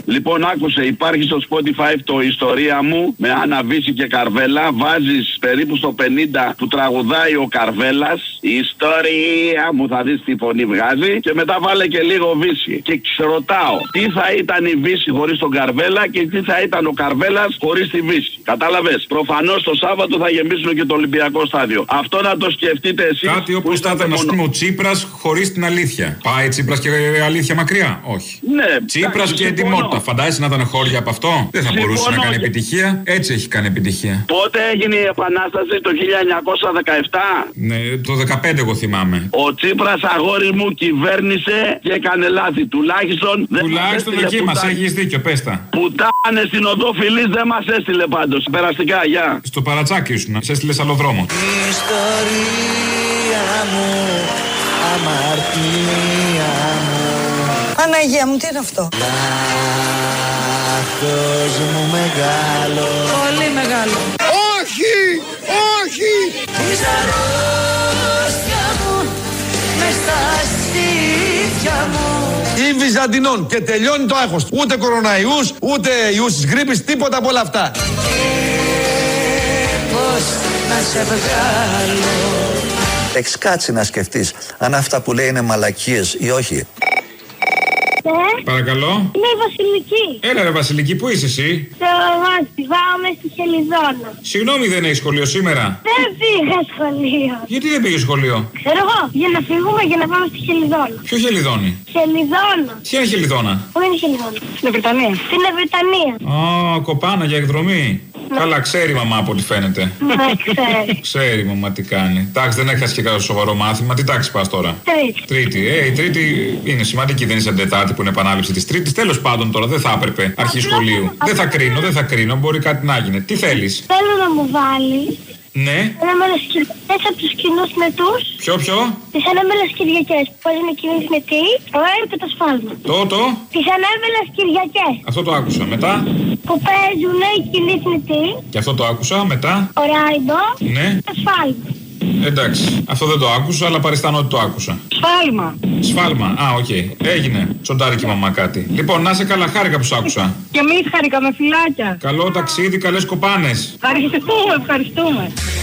Λοιπόν, άκουσε, υπάρχει στο Spotify το ιστορία μου με Άννα Βύση και Καρβέλα. Βάζεις περίπου στο 50 που τραγουδάει ο Καρβέλας. Η ιστορία μου, θα δεις τι φωνή βγάζει. Και μετά βάλε και λίγο Βύση. Και ρωτάω, τι θα ήταν η Βύση χωρίς τον Καρβέλα και τι θα ήταν ο Καρβέλας χωρίς τη Βύση. Κατάλαβες. Προφανώς το Σάββατο θα γεμίσουν και το Ολυμπιακό στάδιο. Αυτό να το σκεφτείτε εσείς. Κάτι όπως θα ήταν, ας πούμε, ο Τσίπρας χωρίς την αλήθεια. Πάει Τσίπρας και αλήθεια μακριά? Όχι. Ναι, Τσίπρας και ετοιμότητα. Φαντάζεσαι να ήταν χώρια από αυτό? Δεν θα μπορούσε να κάνει επιτυχία. Έτσι έχει κάνει επιτυχία. Πότε έγινε η Επανάσταση? Το 1917. Ναι, το 15 εγώ θυμάμαι. Ο Τσίπρας, αγόρι μου, κυβέρνησε και έκανε λάθη. Τουλάχιστον εκεί μας έχεις δίκιο, πες τα. Πουτάνες στην οδό Φιλής δεν μας έστειλε πάντως. Περαστικά, γεια. Στο παρατσάκι σου, σε έστειλε άλλο δρόμο. Ιστορία μου, αμαρτία μου. Παναγία μου, τι είναι αυτό? Λάθος μου μεγάλο. Πολύ μεγάλο. Όχι, όχι. Της αρρώστια μου, μες στα στήθια μου. Ή Βυζαντινών και τελειώνει το άγχος. Ούτε κοροναϊούς, ούτε ιούς της γρίπης, τίποτα από όλα αυτά. Πώς να σε βγάλω. Έχεις κάτσει να σκεφτείς αν αυτά που λέει είναι μαλακίες ή όχι. Παρακαλώ. Είναι η Βασιλική. Έλα ρε Βασιλική, πού είσαι εσύ? Στο Γάστη, πάμε στη Χελιδόνα. Συγγνώμη, δεν έχει σχολείο σήμερα? Δεν πήγα σχολείο. Γιατί δεν πήγε σχολείο? Ξέρω εγώ, για να φύγουμε για να πάμε στη Χελιδόνα. Ποιο Χελιδόνι? Χελιδόνα. Ποια είναι Χελιδόνα? Πού είναι η Χελιδόνα? Στην Βρετανία. Στην Βρετανία. Α, κοπάνα για εκδρομή. Ναι. Καλά, ξέρει η μαμά από ό,τι φαίνεται. Ναι, ξέρει. Ξέρει η μαμά τι κάνει. Εντάξει, δεν έχασε και κάποιο σοβαρό μάθημα. Τι τάξη πας τώρα? Τρίτη. Η Τρίτη είναι σημαντική, δεν είσαι Τετάρτη που είναι επανάληψη της Τρίτης. Τέλος πάντων τώρα δεν θα έπρεπε αρχή σχολείου. Δεν θα κρίνω, μπορεί κάτι να γίνει. Τι θέλεις? Θέλω να μου βάλει. Ναι. Ανέμελες Κυριακές από τους κοινούς νετούς. Ποιο? Τις ανέμελες Κυριακές που παίζουν κοινούς νετοί. Το αίρ και το σφάλμα. Τις ανέμελες Κυριακές. Αυτό το άκουσα. Μετά. Που παίζουν οι κοινοί νετοί. Και αυτό το άκουσα. Μετά. Ο Ράιντο. Ναι. Το σφάλμα. Εντάξει, αυτό δεν το άκουσα, αλλά παριστάνω ότι το άκουσα. Σφάλμα, οκ. Έγινε. Τσοντάρικη μαμά κάτι. Λοιπόν, να είσαι καλά, χάρηκα που σ' άκουσα. Και εμείς χαρήκαμε, φιλάκια. Καλό ταξίδι, καλές κοπάνες. Ευχαριστούμε.